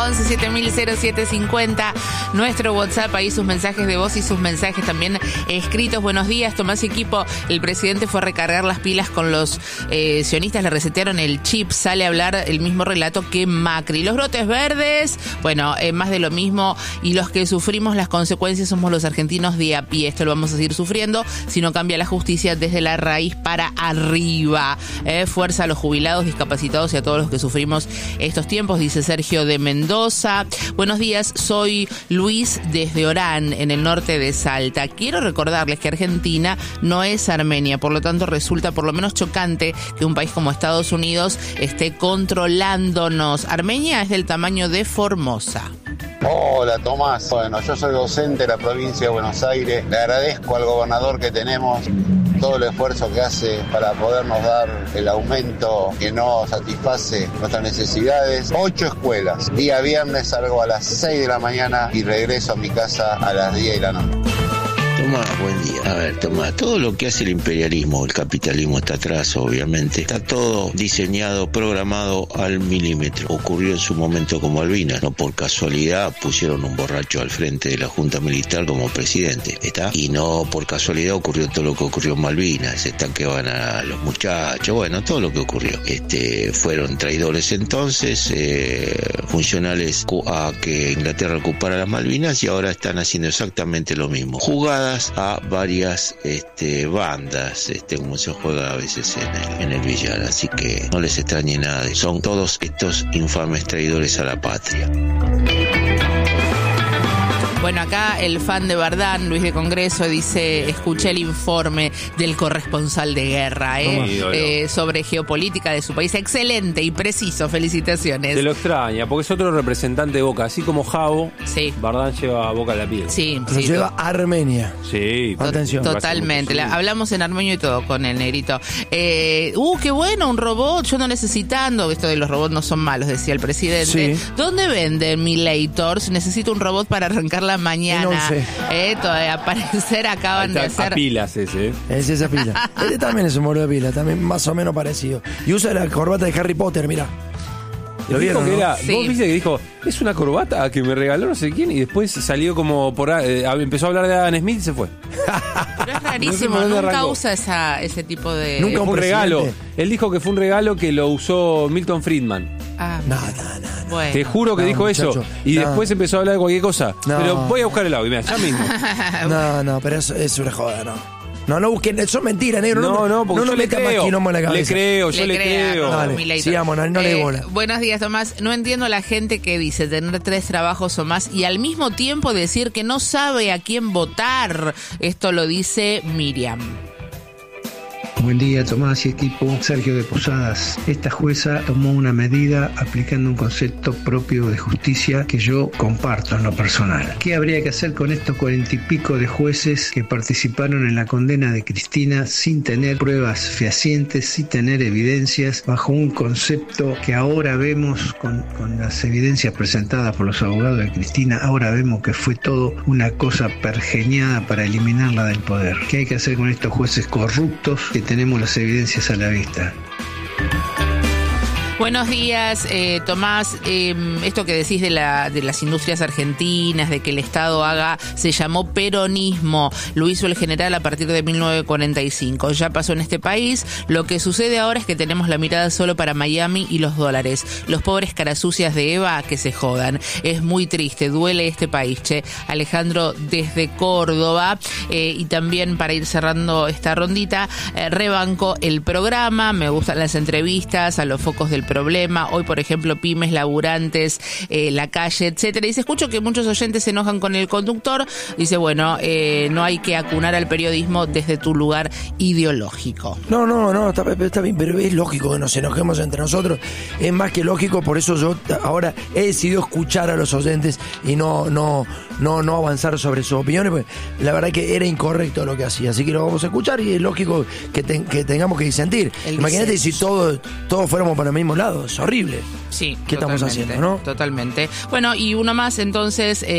11700750, nuestro WhatsApp, ahí sus mensajes de voz y sus mensajes también escritos. Buenos días, Tomás y equipo. El presidente fue a recargar las pilas con los sionistas, le resetearon el chip, sale a hablar el mismo relato que Macri. Los brotes verdes, bueno, más de lo mismo, y los que sufrimos las consecuencias somos los argentinos de a pie. Esto lo vamos a seguir sufriendo si no cambia la justicia desde la raíz para arriba. Fuerza a los jubilados, discapacitados y a todos los que sufrimos estos tiempos, dice Sergio de Mendoza. Buenos días, soy Luis desde Orán, en el norte de Salta. Quiero recordarles que Argentina no es Armenia, por lo tanto resulta por lo menos chocante que un país como Estados Unidos esté controlándonos. Armenia es del tamaño de Formosa. Hola Tomás, bueno, yo soy docente de la provincia de Buenos Aires. Le agradezco al gobernador que tenemos todo el esfuerzo que hace para podernos dar el aumento que no satisface nuestras necesidades. 8 escuelas. Día viernes salgo a las 6 de la mañana y regreso a mi casa a las 10 de la noche. Tomás, buen día. A ver, Tomás, todo lo que hace el imperialismo, el capitalismo está atrás, obviamente. Está todo diseñado, programado al milímetro. Ocurrió en su momento con Malvinas. No por casualidad pusieron un borracho al frente de la Junta Militar como presidente. ¿Está? Y no por casualidad ocurrió todo lo que ocurrió en Malvinas. Están que van a los muchachos. Bueno, todo lo que ocurrió. Fueron traidores entonces, funcionales a que Inglaterra ocupara las Malvinas, y ahora están haciendo exactamente lo mismo. Jugadas a varias bandas, como se juega a veces en el billar, así que no les extrañe nada. Son todos estos infames traidores a la patria. Bueno, acá el fan de Bardán, Luis de Congreso, dice: escuché el informe del corresponsal de guerra sobre geopolítica de su país. Excelente y preciso, felicitaciones. Se lo extraña, porque es otro representante de Boca. Así como Javo, sí. Bardán lleva a Boca a la piel. Sí, pero sí, lleva a Armenia. Sí. Atención. Totalmente. Hablamos en armenio y todo con el negrito. Qué bueno, un robot, yo no necesitando. Esto de los robots no son malos, decía el presidente. Sí. ¿Dónde venden Millators? Necesito un robot para arrancar la mañana. Todavía aparecer acaban de hacer. A pilas ese. Es esa pila. Este también es un modelo de pila, también más o menos parecido. Y usa la corbata de Harry Potter, mirá. Lo vieron, que era, sí. Vos viste que dijo, es una corbata que me regaló no sé quién, y después salió como empezó a hablar de Adam Smith y se fue. Pero es rarísimo, nunca usa ese tipo de... Nunca un regalo. Él dijo que fue un regalo que lo usó Milton Friedman. No. Bueno. Te juro que dijo muchacho, eso. Y después empezó a hablar de cualquier cosa. No. Pero voy a buscar el audio, mira, ya mismo. No, pero es una joda, no. No busquen, eso es mentira, negro. No, porque no yo le creo. En la cabeza. Le creo. Dale, sigamos, no le dé bola. Buenos días, Tomás. No entiendo a la gente que dice tener 3 trabajos o más y al mismo tiempo decir que no sabe a quién votar. Esto lo dice Miriam. Buen día, Tomás y equipo. Sergio de Posadas. Esta jueza tomó una medida aplicando un concepto propio de justicia que yo comparto en lo personal. ¿Qué habría que hacer con estos 40 y pico de jueces que participaron en la condena de Cristina sin tener pruebas fehacientes, sin tener evidencias, bajo un concepto que ahora vemos con las evidencias presentadas por los abogados de Cristina? Ahora vemos que fue todo una cosa pergeñada para eliminarla del poder. ¿Qué hay que hacer con estos jueces corruptos que tenemos las evidencias a la vista? Buenos días, Tomás. Esto que decís de las industrias argentinas, de que el Estado se llamó peronismo, lo hizo el general a partir de 1945. Ya pasó en este país. Lo que sucede ahora es que tenemos la mirada solo para Miami y los dólares. Los pobres carasucias de Eva que se jodan. Es muy triste, duele este país, che. Alejandro desde Córdoba. Y también para ir cerrando esta rondita, rebanco el programa, me gustan las entrevistas a los focos del problema. Hoy, por ejemplo, pymes, laburantes, la calle, etcétera. Dice, escucho que muchos oyentes se enojan con el conductor. Dice, bueno, no hay que acunar al periodismo desde tu lugar ideológico. No, está bien, pero es lógico que nos enojemos entre nosotros. Es más que lógico, por eso yo ahora he decidido escuchar a los oyentes y no avanzar sobre sus opiniones, porque la verdad que era incorrecto lo que hacía. Así que lo vamos a escuchar y es lógico que tengamos que disentir. Imagínate si todos fuéramos para el mismo lado. Es horrible. Sí. ¿Qué estamos haciendo, no? Totalmente. Bueno, y uno más, entonces...